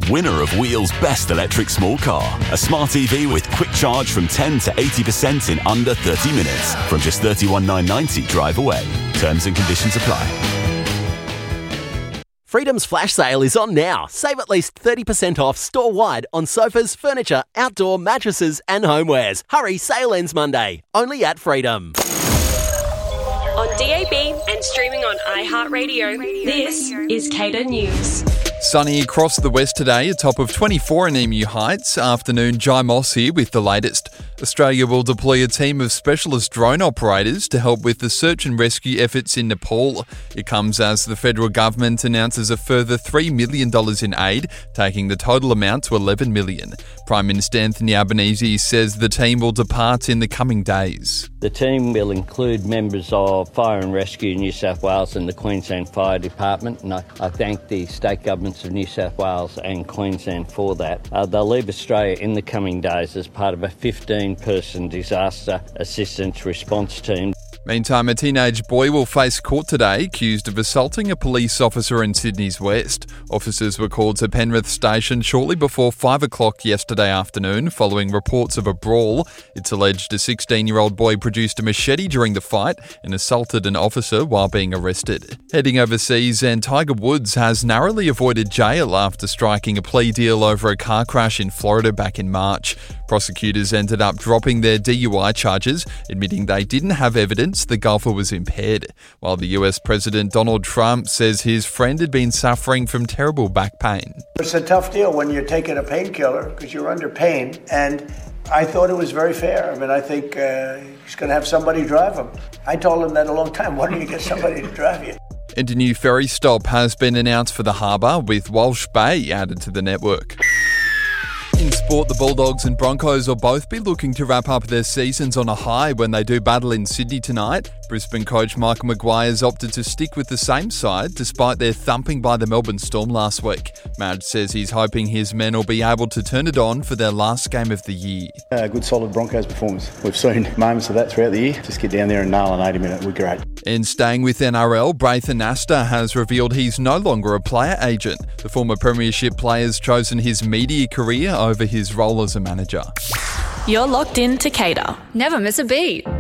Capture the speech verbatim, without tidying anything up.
winner of Wheel's Best Electric Small Car. A smart E V with quick charge from ten to eighty percent in under thirty minutes. From just thirty-one thousand nine hundred ninety drive away. Terms and conditions apply. Freedom's flash sale is on now. Save at least thirty percent off store-wide on sofas, furniture, outdoor mattresses and homewares. Hurry, sale ends Monday. Only at Freedom. On D A B and streaming on iHeartRadio, this is Cater News. Sunny across the west today, a top of twenty-four in Emu Heights. Afternoon, Jai Moss here with the latest. Australia will deploy a team of specialist drone operators to help with the search and rescue efforts in Nepal. It comes as the federal government announces a further three million dollars in aid, taking the total amount to eleven million dollars. Prime Minister Anthony Albanese says the team will depart in the coming days. The team will include members of Fire and Rescue New South Wales and the Queensland Fire Department, and I, I thank the state governments of New South Wales and Queensland for that. Uh, they'll leave Australia in the coming days as part of a fifteen-person disaster assistance response team. Meantime, a teenage boy will face court today accused of assaulting a police officer in Sydney's West. Officers were called to Penrith Station shortly before five o'clock yesterday afternoon following reports of a brawl. It's alleged a sixteen-year-old boy produced a machete during the fight and assaulted an officer while being arrested. Heading overseas, and Tiger Woods has narrowly avoided jail after striking a plea deal over a car crash in Florida back in March. Prosecutors ended up dropping their D U I charges, admitting they didn't have evidence the golfer was impaired, while the U S President Donald Trump says his friend had been suffering from terrible back pain. It's a tough deal when you're taking a painkiller because you're under pain, and I thought it was very fair. I mean, I think uh, he's going to have somebody drive him. I told him that a long time. Why don't you get somebody to drive you? And a new ferry stop has been announced for the harbour, with Walsh Bay added to the network. In sport, the Bulldogs and Broncos will both be looking to wrap up their seasons on a high when they do battle in Sydney tonight. Brisbane coach Michael Maguire has opted to stick with the same side despite their thumping by the Melbourne Storm last week. Madge says he's hoping his men will be able to turn it on for their last game of the year. A good solid Broncos performance. We've seen moments of that throughout the year. Just get down there and nail an eighty minute, we're great. And staying with N R L, Braithen Astor has revealed he's no longer a player agent. The former premiership player's chosen his media career over his role as a manager. You're locked in to Cater. Never miss a beat.